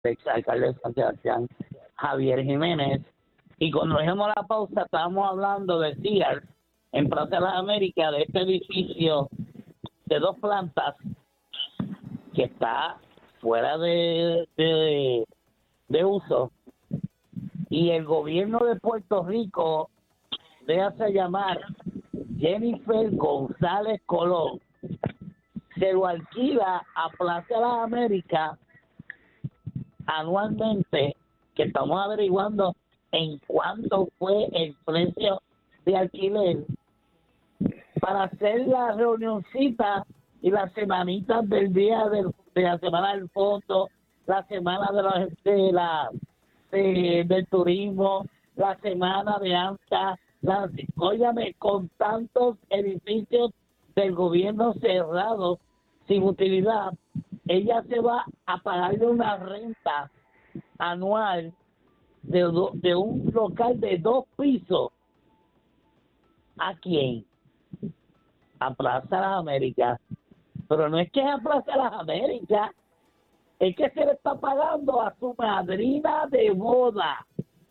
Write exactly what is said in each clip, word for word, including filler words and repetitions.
exalcalde de San Sebastián, Javier Jiménez. Y cuando dejamos la pausa, estábamos hablando de Sears, en Plaza de las Américas, de este edificio de dos plantas que está fuera de, de, de uso. Y el gobierno de Puerto Rico déjase llamar Jennifer González Colón, se lo alquila a Plaza de las Américas anualmente, que estamos averiguando en cuánto fue el precio de alquiler, para hacer la reunioncita y las semanitas del día del, de la semana del fondo, la semana de la, de la de, del turismo, la semana de AMSA, la, óyame, con tantos edificios del gobierno cerrados sin utilidad, ella se va a pagarle una renta anual de, do, de un local de dos pisos. ¿A quién? A Plaza de las Américas. Pero no es que es a Plaza de las Américas, es que se le está pagando a su madrina de boda,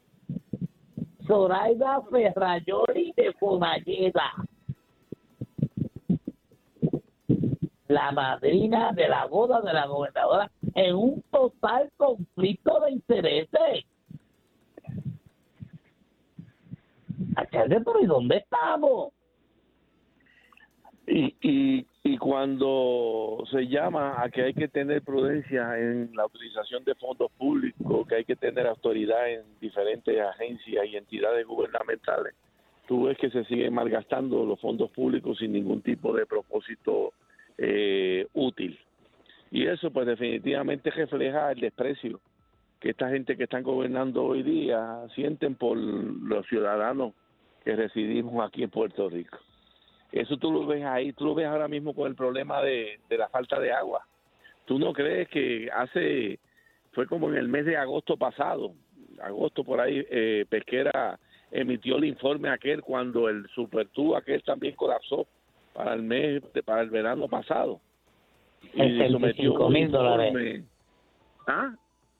Zoraida Ferrayoli de Fonalleda, la madrina de la boda de la gobernadora, en un total conflicto de intereses. Alcalde, pero ¿y dónde estamos? Y, y, y cuando se llama a que hay que tener prudencia en la utilización de fondos públicos, que hay que tener autoridad en diferentes agencias y entidades gubernamentales, tú ves que se siguen malgastando los fondos públicos sin ningún tipo de propósito eh, útil. Y eso pues definitivamente refleja el desprecio que esta gente que están gobernando hoy día sienten por los ciudadanos que residimos aquí en Puerto Rico. Eso tú lo ves ahí, tú lo ves ahora mismo con el problema de, de la falta de agua. ¿Tú no crees que hace, fue como en el mes de agosto pasado, agosto por ahí, eh, Pesquera emitió el informe aquel cuando el supertubo aquel también colapsó para el mes, de, para el verano pasado? sesenta y cinco mil dólares. ¿Ah?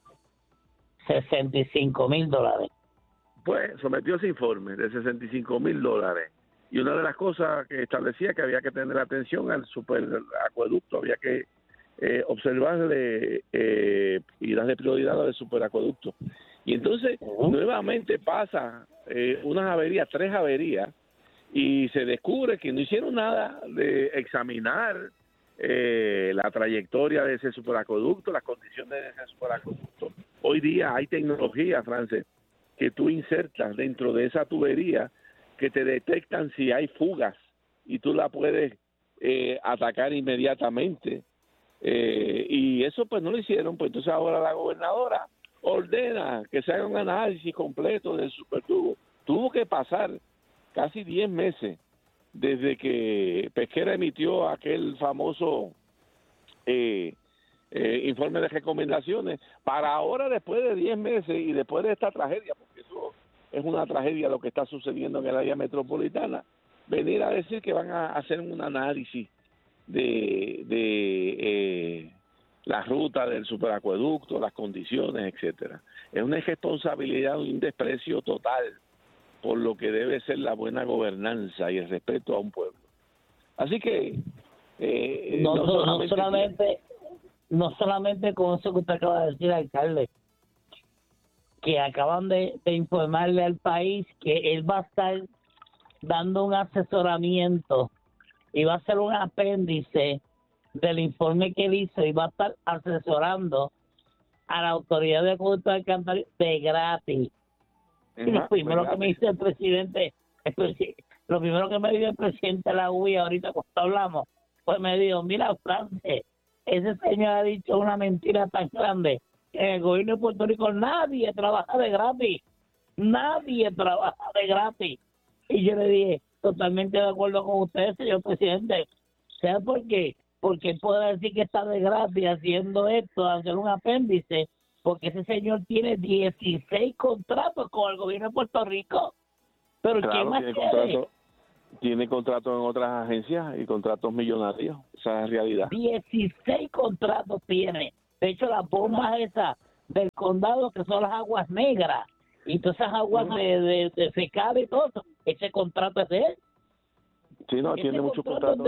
sesenta y cinco mil dólares. Pues sometió ese informe de sesenta y cinco mil dólares. Y una de las cosas que establecía que había que tener atención al superacueducto, había que eh, observarle eh, y darle prioridad al superacueducto. Y entonces uh-huh. nuevamente pasa eh, unas averías, tres averías, y se descubre que no hicieron nada de examinar eh, la trayectoria de ese superacueducto, las condiciones de ese superacueducto. Hoy día hay tecnología, Frances, que tú insertas dentro de esa tubería que te detectan si hay fugas y tú la puedes eh, atacar inmediatamente. Eh, y eso pues no lo hicieron, pues entonces ahora la gobernadora ordena que se haga un análisis completo del supertubo. Tuvo que pasar casi diez meses desde que Pesquera emitió aquel famoso eh, eh, informe de recomendaciones para ahora, después de diez meses y después de esta tragedia, porque eso es una tragedia lo que está sucediendo en el área metropolitana, venir a decir que van a hacer un análisis de, de eh, la ruta del superacueducto, las condiciones, etcétera. Es una irresponsabilidad, un desprecio total por lo que debe ser la buena gobernanza y el respeto a un pueblo. Así que eh, no, no, no, solamente, no solamente no solamente con eso que usted acaba de decir, alcalde, que acaban de, de informarle al país que él va a estar dando un asesoramiento y va a hacer un apéndice del informe que él hizo y va a estar asesorando a la autoridad de acueducto de Alcantarilla de gratis. Uh-huh, y lo primero que me dice el presidente, el presi- lo primero que me dijo el presidente de la U I A ahorita cuando hablamos, pues me dijo, mira, France, ese señor ha dicho una mentira tan grande. En el gobierno de Puerto Rico nadie trabaja de gratis, nadie trabaja de gratis. Y yo le dije, totalmente de acuerdo con usted, señor presidente. ¿Sabe por qué? Porque él puede decir que está de gratis haciendo esto, hacer un apéndice, porque ese señor tiene dieciséis contratos con el gobierno de Puerto Rico. Pero claro, ¿qué más tiene quiere? contrato, tiene contratos en otras agencias y contratos millonarios. Esa es la realidad. dieciséis contratos tiene. De hecho, las bombas esas del condado, que son las aguas negras, y todas esas aguas uh-huh. de, de, de fecales y todo eso. Ese contrato es de él. Sí, no, ese tiene muchos contratos.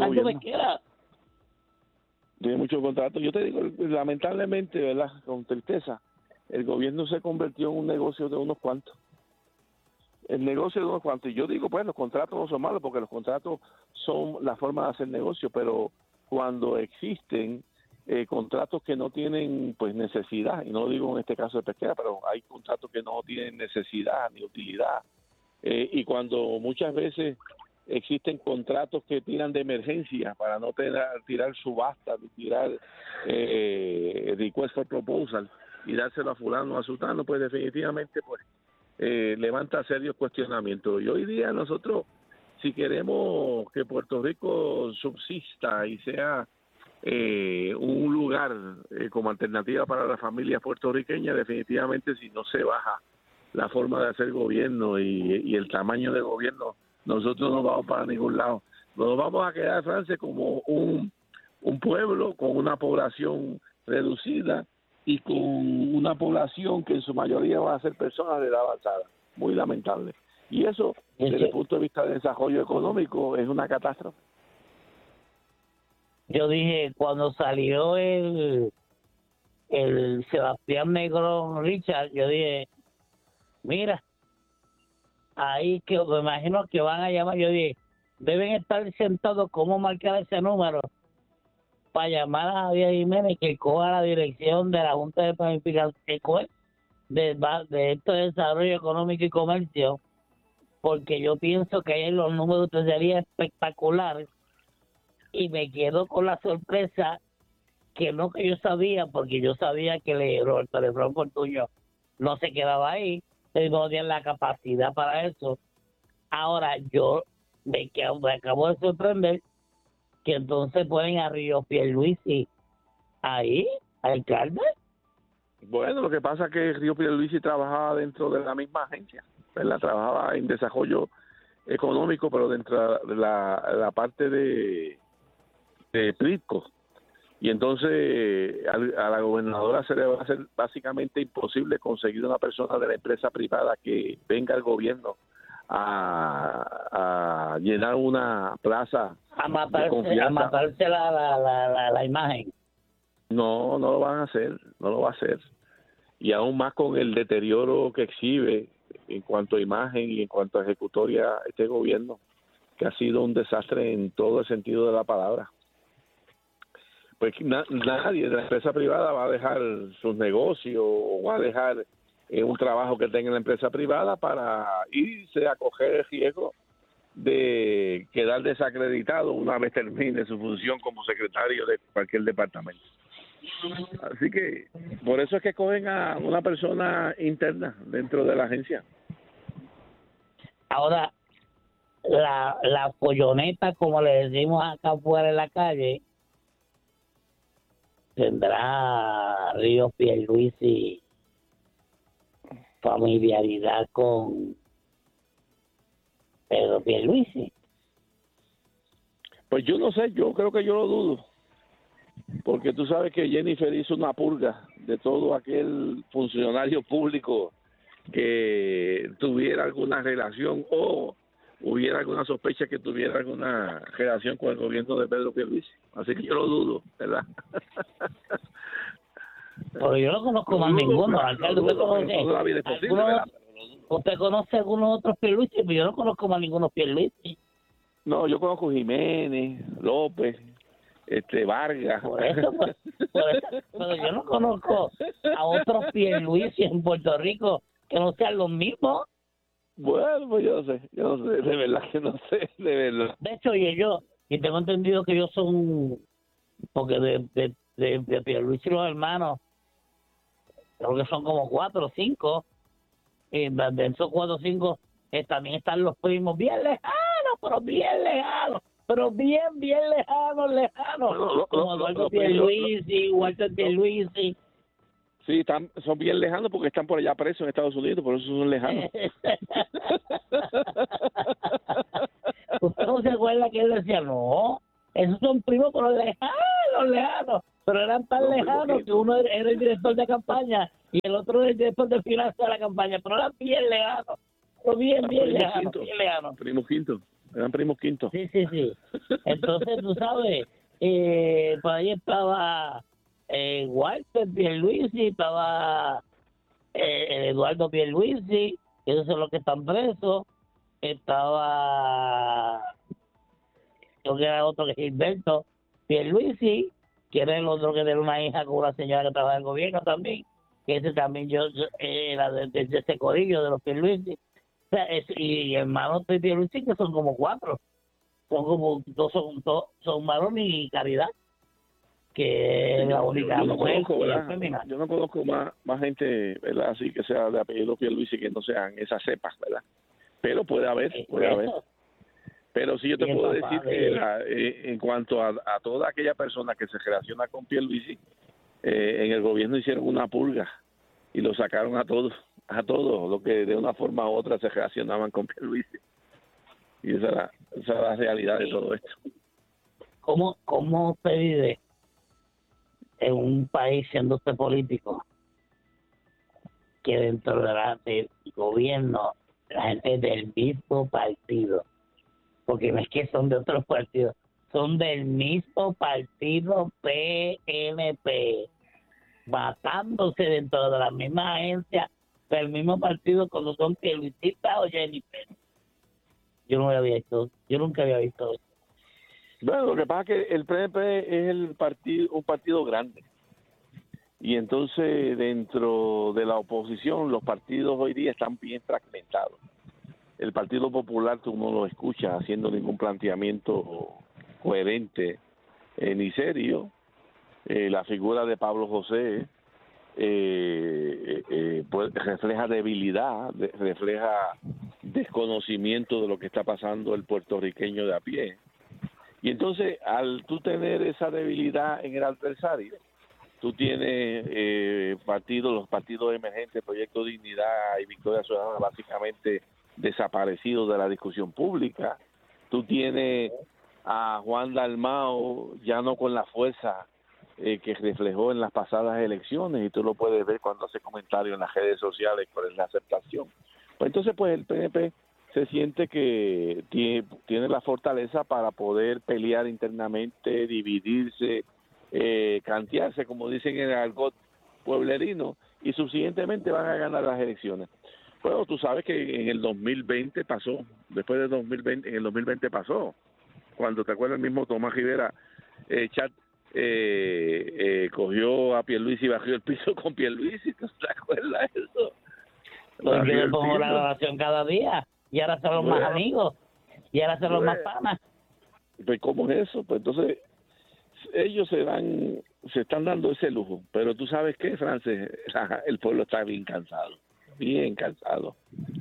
Tiene muchos contratos. Yo te digo, lamentablemente, ¿verdad? Con tristeza, el gobierno se convirtió en un negocio de unos cuantos. El negocio de unos cuantos. Y yo digo, pues, los contratos no son malos, porque los contratos son la forma de hacer negocio, pero cuando existen eh, contratos que no tienen, pues, necesidad, y no lo digo en este caso de pesquera, pero hay contratos que no tienen necesidad ni utilidad, eh, y cuando muchas veces existen contratos que tiran de emergencia para no tener, tirar subasta, tirar eh, request for proposal y dárselo a fulano o a sultano, pues definitivamente pues eh, levanta serios cuestionamientos. Y hoy día nosotros, si queremos que Puerto Rico subsista y sea eh, un lugar eh, como alternativa para las familias puertorriqueñas, definitivamente si no se baja la forma de hacer gobierno y, y el tamaño de gobierno, nosotros no vamos para ningún lado. Nos vamos a quedar, Frances, como un, un pueblo con una población reducida y con una población que en su mayoría van a ser personas de edad avanzada. Muy lamentable. Y eso, desde el punto de vista de desarrollo económico, es una catástrofe. Yo dije, cuando salió el, el Sebastián Negrón Richard, yo dije, mira, ahí que me imagino que van a llamar, yo dije, deben estar sentados cómo marcar ese número para llamar a Javier Jiménez que coja la dirección de la Junta de Planificación de, de esto de Desarrollo Económico y Comercio, porque yo pienso que ahí los números serían espectaculares y me quedo con la sorpresa que no que yo sabía, porque yo sabía que le, Roberto Lefranc Fortuño no se quedaba ahí, no tienen la capacidad para eso. Ahora yo me, quedo, me acabo de sorprender que entonces ponen a Río Pierluisi ahí, alcalde. Bueno, lo que pasa es que Río Pierluisi trabajaba dentro de la misma agencia, ¿verdad? Trabajaba en desarrollo económico, pero dentro de la, la parte de, de Pritco. Y entonces a, a la gobernadora se le va a hacer básicamente imposible conseguir una persona de la empresa privada que venga al gobierno a, a llenar una plaza a matarse, a matarse la, la, la, la, la imagen. No, no lo van a hacer, no lo va a hacer. Y aún más con el deterioro que exhibe en cuanto a imagen y en cuanto a ejecutoria este gobierno, que ha sido un desastre en todo el sentido de la palabra. Pues na, nadie de la empresa privada va a dejar sus negocios o va a dejar eh, un trabajo que tenga en la empresa privada para irse a coger el riesgo de quedar desacreditado una vez termine su función como secretario de cualquier departamento. Así que por eso es que cogen a una persona interna dentro de la agencia. Ahora, la, la polloneta, como le decimos acá afuera en la calle, tendrá Río Pierluisi familiaridad con Pedro Pierluisi. Pues yo no sé, yo creo que yo lo dudo, porque tú sabes que Jennifer hizo una purga de todo aquel funcionario público que tuviera alguna relación o hubiera alguna sospecha que tuviera alguna relación con el gobierno de Pedro Pierluisi. Así que yo lo dudo, ¿verdad? Pero yo no conozco más ninguno. Alcalde, ¿usted conoce? ¿Alguno, ¿Usted conoce algunos otros Pierluisi? Pero yo no conozco más ninguno Pierluisi. No, yo conozco Jiménez, López, este Vargas. Por eso, por, por eso, pero yo no conozco a otros Pierluisi en Puerto Rico que no sean los mismos. Bueno, pues yo no sé, yo no sé, de verdad que no sé, de verdad. De hecho, oye, yo, y tengo entendido que ellos son, porque de, de, de, de Pierluisi y los hermanos, creo que son como cuatro o cinco, y de esos cuatro o cinco eh, también están los primos bien lejanos, pero bien lejanos, pero bien, bien lejanos, lejanos, no, no, como no, Eduardo no, Pierluisi, Walter Pierluisi. Sí, están, son bien lejanos porque están por allá presos en Estados Unidos, por eso son lejanos. ¿Usted no se acuerda que él decía, no, Esos son primos pero lejanos, lejanos, pero eran tan No, lejanos que uno era el director de campaña y el otro era el director de finanzas de la campaña, pero eran bien lejanos, pero bien, bien primos lejanos, quintos, bien lejanos. primos quintos, eran primos quintos. Sí, sí, sí. Entonces, tú sabes, eh, por ahí estaba eh, Walter Pierluisi, estaba eh, Eduardo Pierluisi, esos son los que están presos, estaba, creo que era otro que Gilberto Pierluisi, que era el otro que era una hija con una señora que trabaja en el gobierno también, que ese también yo, yo eh, era de, de, de ese corillo de los Pierluisi. O sea, es, y hermanos de Pierluisi que son como cuatro, son como dos, son dos, son Marón y Caridad, que es la única yo, yo no mujer conozco, y es ¿verdad? femenina. Yo no conozco más, más gente, ¿verdad? Así que sea de apellido Pierluisi que no sean esas cepas, ¿verdad? Pero puede haber, puede Eso. haber. Pero sí yo te Y el puedo papá decir de- que la, eh, en cuanto a, a toda aquella persona que se relaciona con Pierluisi, eh, en el gobierno hicieron una purga y lo sacaron a todos, a todos, los que de una forma u otra se relacionaban con Pierluisi. Y esa es la, esa es la realidad de todo esto. ¿Cómo, ¿Cómo se vive en un país siendo usted político que dentro de la, del gobierno la gente es del mismo partido? Porque no es que son de otros partidos, son del mismo partido P N P, matándose dentro de la misma agencia del mismo partido cuando son Pierluisita o Jennifer. Yo no había visto, yo nunca había visto eso. Bueno, lo que pasa es que el P N P es el partido, un partido grande. Y entonces dentro de la oposición los partidos hoy día están bien fragmentados. El Partido Popular tú no lo escuchas haciendo ningún planteamiento coherente eh, ni serio. Eh, la figura de Pablo José eh, eh, pues refleja debilidad, de, refleja desconocimiento de lo que está pasando el puertorriqueño de a pie. Y entonces al tú tener esa debilidad en el adversario, tú tienes eh, partidos, los partidos emergentes, Proyecto Dignidad y Victoria Ciudadana básicamente desaparecidos de la discusión pública. Tú tienes a Juan Dalmau ya no con la fuerza eh, que reflejó en las pasadas elecciones, y tú lo puedes ver cuando hace comentarios en las redes sociales por la aceptación. Pues entonces pues el P N P se siente que tiene, tiene la fortaleza para poder pelear internamente, dividirse, eh, cantearse, como dicen en el argot pueblerino, y subsiguientemente van a ganar las elecciones. Bueno, tú sabes que en el dos mil veinte pasó, después de dos mil veinte, en el dos mil veinte pasó, cuando te acuerdas el mismo Tomás Rivera, eh, Chat, eh, eh, cogió a Pierluisi y bajó el piso con Pierluisi, ¿te acuerdas de eso? Pues yo le el pongo la piso. grabación cada día y ahora son los Bueno, más amigos y ahora son los más bueno. panas. Pues ¿cómo es eso? Pues entonces ellos se dan, se están dando ese lujo, pero tú sabes qué, Frances, el pueblo está bien cansado, bien cansado.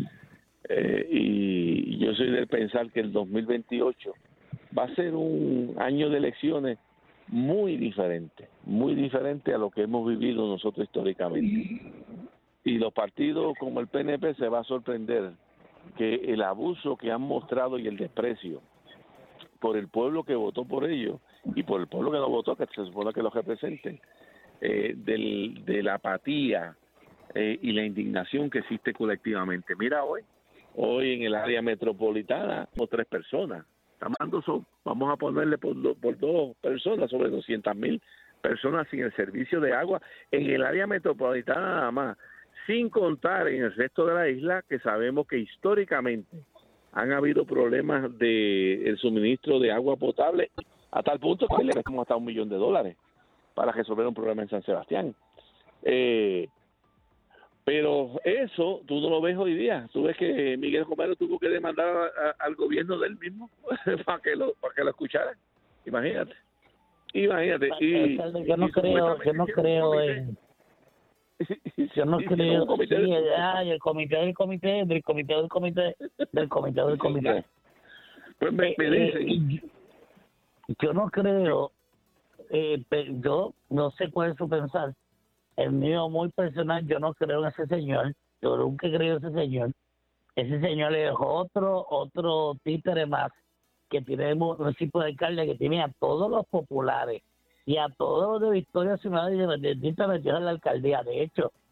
Eh, y yo soy del pensar que el dos mil veintiocho va a ser un año de elecciones muy diferente, muy diferente a lo que hemos vivido nosotros históricamente. Y los partidos como el P N P se va a sorprender que el abuso que han mostrado y el desprecio por el pueblo que votó por ellos y por el pueblo que no votó, que se supone que los representen, eh, del, de la apatía eh, y la indignación que existe colectivamente. Mira hoy, hoy en el área metropolitana, somos tres personas. Estamos son, vamos a ponerle por, do, por dos personas, sobre doscientas mil personas sin el servicio de agua en el área metropolitana nada más, sin contar en el resto de la isla, que sabemos que históricamente han habido problemas de el suministro de agua potable, a tal punto que le gastamos hasta un millón de dólares para resolver un problema en San Sebastián. Eh, pero eso tú no lo ves hoy día. Tú ves que Miguel Romero tuvo que demandar a, a, al gobierno de él mismo para que lo para que lo escuchara. Imagínate. Imagínate. Y, yo no y creo, yo no creo en... Yo no creo, sí, el, ay, el comité del comité, del comité del comité, del comité del comité. Pues me, me dicen. Eh, eh, yo no creo, eh, yo no sé cuál es su pensar. El mío muy personal, yo no creo en ese señor. Yo nunca creo en ese señor. Ese señor es otro, otro títere más que tiene el municipio de alcalde, que tiene a todos los populares y a todos los de Victoria Ciudadana Independentista metidos en la alcaldía. De hecho,